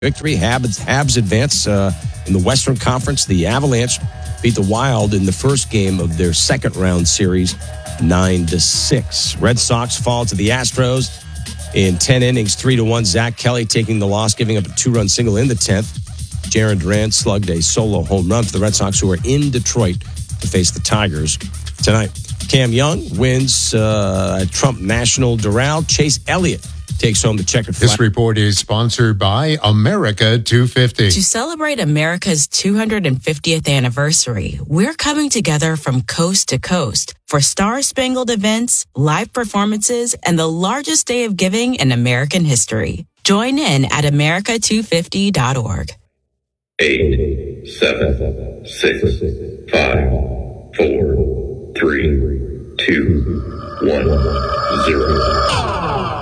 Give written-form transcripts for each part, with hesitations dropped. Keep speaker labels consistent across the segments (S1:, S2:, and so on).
S1: victory. Habs advance in the Western Conference. The Avalanche beat the Wild in the first game of their second round series 9-6. Red Sox fall to the Astros in 10 innings, 3-1. Zach Kelly taking the loss, giving up a 2-run single in the 10th. Jarren Duran slugged a solo home run for the Red Sox, who are in Detroit to face the Tigers tonight. Cam Young wins at Trump National Doral. Chase Elliott takes home the checkered flag.
S2: This report is sponsored by America 250.
S3: To celebrate America's 250th anniversary, we're coming together from coast to coast for star-spangled events, live performances, and the largest day of giving in American history. Join in at america250.org.
S4: 8, 7, 6, 5, 4, 3, 2, 1, 0.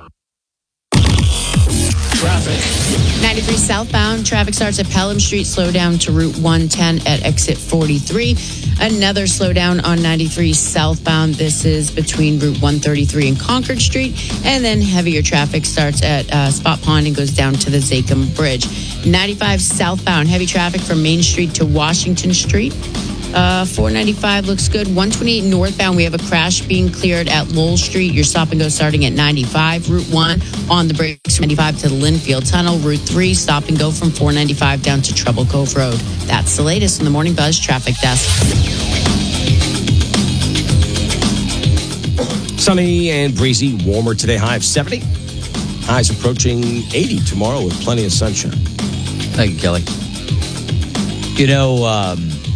S5: Traffic. 93 southbound. Traffic starts at Pelham Street. Slow down to Route 110 at exit 43. Another slowdown on 93 southbound. This is between Route 133 and Concord Street. And then heavier traffic starts at Spot Pond and goes down to the Zachem Bridge. 95 southbound. Heavy traffic from Main Street to Washington Street. 495 looks good. 128 northbound, we have a crash being cleared at Lowell Street. Your stop and go starting at 95. Route 1 on the brakes from 95 to the Linfield Tunnel. Route 3 stop and go from 495 down to Treble Cove Road. That's the latest in the Morning Buzz Traffic Desk.
S1: Sunny and breezy, warmer today, high of 70. Highs approaching 80 tomorrow with plenty of sunshine.
S6: Thank you, Kelly. You know,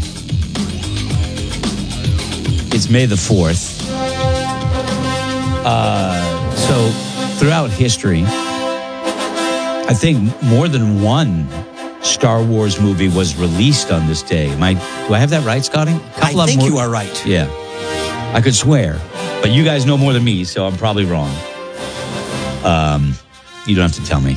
S6: it's May the 4th. So throughout history, I think more than one Star Wars movie was released on this day. Do I have that right, Scotty?
S7: I think you are right.
S6: Yeah. I could swear. But you guys know more than me, so I'm probably wrong. You don't have to tell me.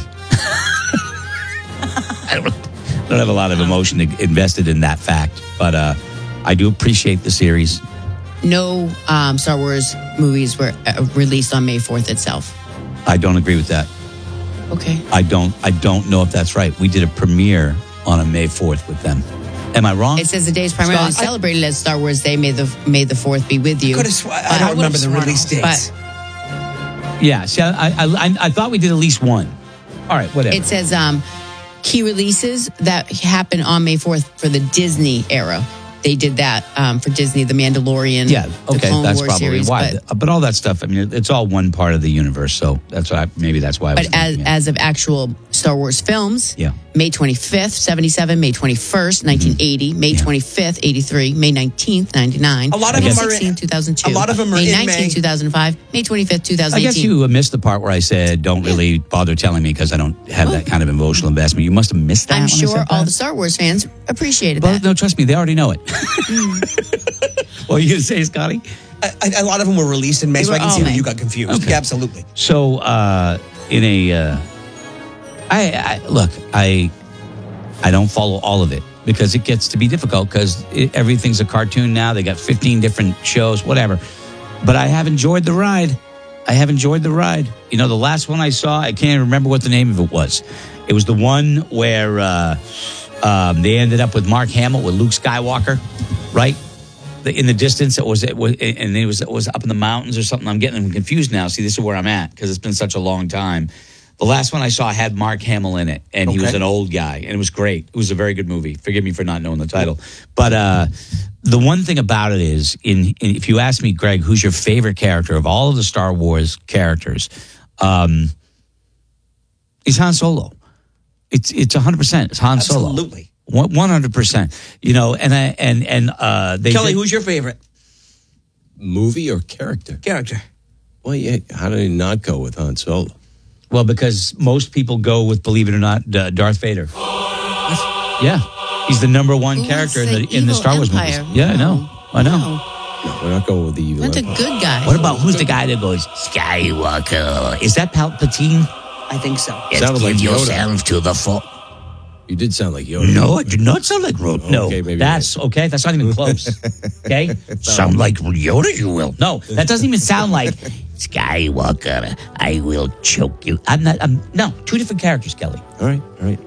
S6: I don't have a lot of emotion invested in that fact. But I do appreciate the series.
S5: No Star Wars movies were released on May 4th itself.
S6: I don't agree with that.
S5: Okay.
S6: I don't know if that's right. We did a premiere on a May 4th with them. Am I wrong?
S5: It says the day is primarily celebrated as Star Wars Day. May the 4th be with you.
S7: I don't remember the release dates.
S6: Yeah, see, I thought we did at least one. All right, whatever.
S5: It says key releases that happen on May 4th for the Disney era. They did that for Disney, The Mandalorian.
S6: Yeah, okay,
S5: the Clone
S6: that's
S5: Wars
S6: probably
S5: series,
S6: why. But all that stuff, I mean, it's all one part of the universe, so that's why. Maybe that's why.
S5: But as of actual Star Wars films,
S6: yeah.
S5: May 25th, 77, May 21st, 1980, May 25th, 83, May 19th, 99,
S7: a lot of
S5: May
S7: them are
S5: 16th, 2002.
S7: A lot of them are
S5: May
S7: in
S5: 19th,
S7: May.
S5: 2005, May 25th, 2018.
S6: I guess you missed the part where I said, don't really bother telling me because I don't have that kind of emotional investment. You must have missed that.
S5: I'm sure all the Star Wars fans appreciated that.
S6: No, trust me, they already know it. What are you going to say, Scotty?
S7: A lot of them were released in May, so I can see that you got confused.
S6: Okay.
S7: Yeah, absolutely.
S6: So, I don't follow all of it because it gets to be difficult because everything's a cartoon now. They got 15 different shows, whatever. But I have enjoyed the ride. You know, the last one I saw, I can't remember what the name of it was. It was the one where they ended up with Mark Hamill with Luke Skywalker, right? In the distance, it was up in the mountains or something. I'm getting confused now. See, this is where I'm at because it's been such a long time. The last one I saw had Mark Hamill in it, and he was an old guy, and it was great. It was a very good movie. Forgive me for not knowing the title. But the one thing about it is, if you ask me, Greg, who's your favorite character of all of the Star Wars characters, it's Han Solo. It's 100%. It's Han Solo.
S7: Absolutely.
S6: 100%. You know,
S7: Kelly, who's your favorite?
S1: Movie or character?
S7: Character.
S1: Well, yeah. How did he not go with Han Solo?
S6: Well, because most people go with, believe it or not, Darth Vader. Yeah, he's the number one character in the Star Wars movies. Yeah, I know.
S1: No, we're not going with the evil.
S5: That's a good guy.
S6: What about who's the guy that goes Skywalker? Is that Palpatine?
S7: I think so.
S1: Sounded like Yoda.
S6: Yourself to the full.
S1: You did sound like Yoda.
S6: No, I did not sound like Yoda. No,
S1: okay, maybe
S6: that's okay. That's not even close. Okay, sound like Yoda, you will. No, that doesn't even sound like Skywalker, I will choke you. No, two different characters, Kelly.
S1: All right.